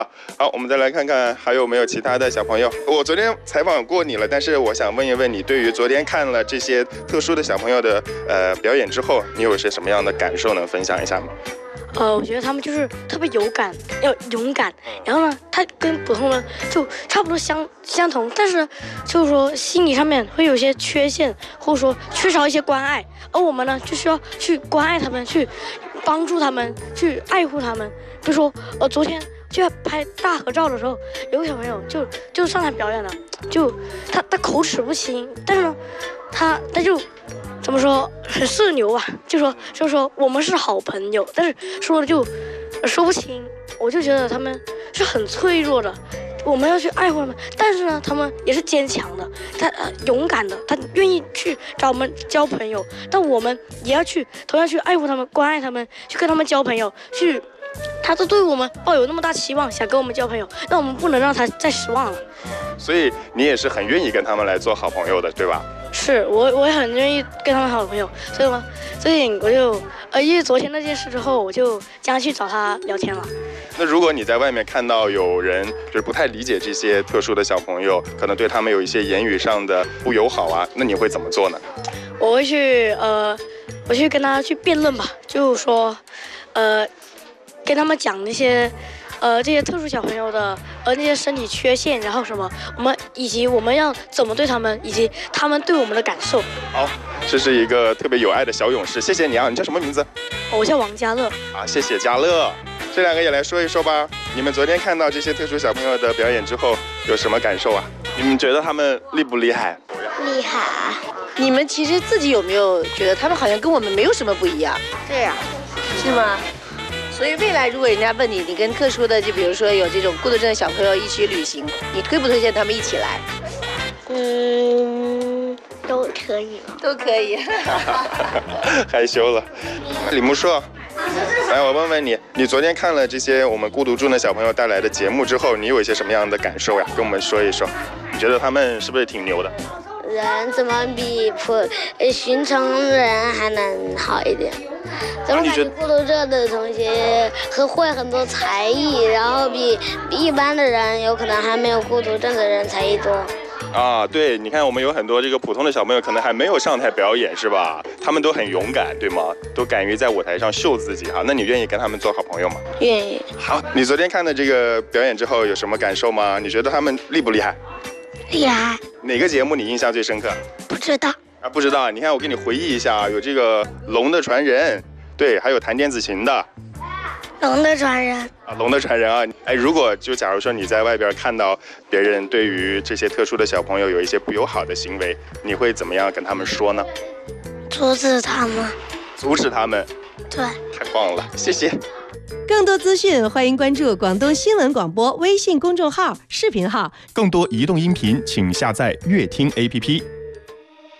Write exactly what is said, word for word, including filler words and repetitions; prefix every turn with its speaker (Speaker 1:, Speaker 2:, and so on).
Speaker 1: 好，我们再来看看还有没有其他的小朋友。我昨天采访过你了，但是我想问一问你，对于昨天看了这些特殊的小朋友的呃表演之后，你有些什么样的感受能分享一下吗？
Speaker 2: 呃，我觉得他们就是特别有感，要勇敢。然后呢，他跟普通人就差不多相相同，但是就是说心理上面会有些缺陷，或者说缺少一些关爱。而我们呢，就需要去关爱他们，去帮助他们，去爱护他们。比如说，呃，昨天就在拍大合照的时候，有个小朋友就就上台表演了，就他他口齿不清，但是呢，他他就。怎么说很社牛啊？就说就说我们是好朋友，但是说的就说不清。我就觉得他们是很脆弱的，我们要去爱护他们，但是呢，他们也是坚强的，他、呃、勇敢的，他愿意去找我们交朋友。但我们也要去同样去爱护他们，关爱他们，去跟他们交朋友，去。他都对我们抱有那么大期望，想跟我们交朋友，那我们不能让他再失望了。
Speaker 1: 所以你也是很愿意跟他们来做好朋友的，对吧？
Speaker 2: 是我，我也很愿意跟他们好朋友，所以嘛，所以我就呃，因为昨天那件事之后，我就将去找他聊天了。
Speaker 1: 那如果你在外面看到有人就是不太理解这些特殊的小朋友，可能对他们有一些言语上的不友好啊，那你会怎么做呢？
Speaker 2: 我会去呃，我去跟他去辩论吧，就是说，呃。跟他们讲那些，呃，这些特殊小朋友的呃那些身体缺陷，然后什么，我们以及我们要怎么对他们，以及他们对我们的感受。
Speaker 1: 好，这是一个特别有爱的小勇士，谢谢你啊！你叫什么名字？
Speaker 2: 我叫王嘉乐。
Speaker 1: 啊，谢谢嘉乐。这两个也来说一说吧。你们昨天看到这些特殊小朋友的表演之后，有什么感受啊？你们觉得他们厉不厉害？
Speaker 3: 厉害。
Speaker 4: 你们其实自己有没有觉得他们好像跟我们没有什么不一样？
Speaker 3: 对呀、啊，
Speaker 4: 是吗？所以未来如果人家问你，你跟特殊的，就比如说有这种孤独症的小朋友一起旅行，你推不推荐他们一起来？
Speaker 3: 嗯，都可以，
Speaker 4: 都可以。
Speaker 1: 害羞了。李木硕，来，我问问你，你昨天看了这些我们孤独症的小朋友带来的节目之后，你有一些什么样的感受呀？跟我们说一说。你觉得他们是不是挺牛的？
Speaker 3: 人怎么比普寻常人还能好一点？怎么感觉孤独症的同学和会很多才艺，然后比比一般的人有可能还没有孤独症的人才艺多。
Speaker 1: 啊，对，你看我们有很多这个普通的小朋友，可能还没有上台表演，是吧？他们都很勇敢，对吗？都敢于在舞台上秀自己哈。那你愿意跟他们做好朋友吗？
Speaker 3: 愿意。
Speaker 1: 好，你昨天看的这个表演之后有什么感受吗？你觉得他们厉不厉害？
Speaker 3: 厉害。
Speaker 1: 哪个节目你印象最深刻？
Speaker 3: 不知道。
Speaker 1: 啊，不知道。你看我给你回忆一下，有这个龙的传人，对，还有弹电子琴的。
Speaker 3: 龙的传人
Speaker 1: 啊，龙的传人啊！哎，如果就假如说你在外边看到别人对于这些特殊的小朋友有一些不友好的行为，你会怎么样跟他们说呢？
Speaker 3: 阻止他们。
Speaker 1: 阻止他们。
Speaker 3: 对。
Speaker 1: 太棒了，谢谢。
Speaker 5: 更多资讯，欢迎关注广东新闻广播微信公众号、视频号。
Speaker 6: 更多移动音频，请下载乐听 A P P。